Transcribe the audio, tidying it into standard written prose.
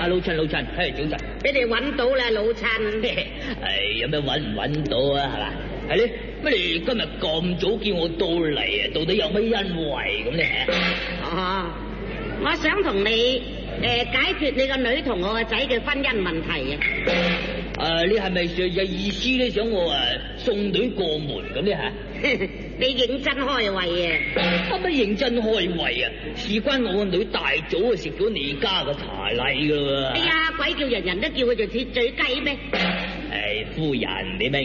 阿老陳，係早晨。 俾你揾到啦，老陳。 有咩揾唔揾到啊？係嘛？係咧，乜你今日咁早叫我到嚟啊？到底有乜恩惠咁咧？ 我想同你解決你個女同我個仔嘅婚姻問題啊！ 你係咪有意思咧？想我送女過門咁咧嚇？ 你認真開胃啊！ 乜認真開胃啊？事關我個女大早就食咗你家嘅茶禮噶喎！ 哎呀，鬼叫人人都叫佢做鐵嘴雞咩？ 夫人，你咪